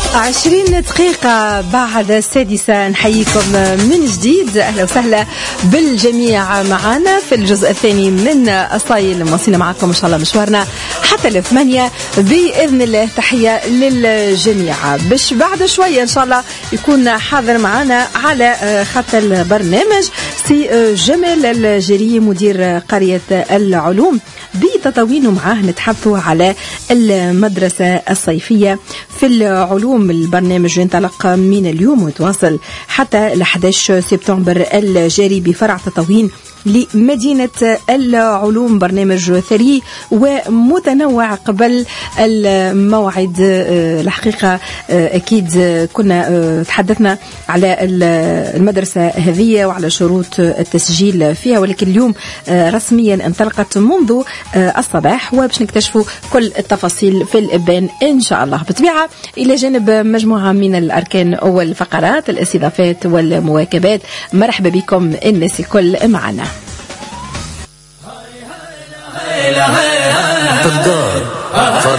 20 دقيقة بعد السادسة نحييكم من جديد. أهلا وسهلا بالجميع معنا في الجزء الثاني من الصايل. مواصلين معكم إن شاء الله مشوارنا حتى 8 بإذن الله. تحية للجميع. باش بعد شوية إن شاء الله يكون حاضر معنا على خط البرنامج سي جمال الجري مدير قرية العلوم بتطاوين معاه نتحدثوا على المدرسة الصيفية في العلوم. البرنامج ينطلق من اليوم ويتواصل حتى 11 سبتمبر الجاري بفرع تطاوين لمدينة العلوم. برنامج ثري ومتنوع قبل الموعد. الحقيقة أكيد كنا تحدثنا على المدرسة هذه وعلى شروط التسجيل فيها، ولكن اليوم رسميا انطلقت منذ الصباح وباش نكتشفوا كل التفاصيل في الإبان إن شاء الله. بطبيعة إلى جانب مجموعة من الأركان والفقرات الاستضافات والمواكبات. مرحبا بكم الناس الكل معنا. الدار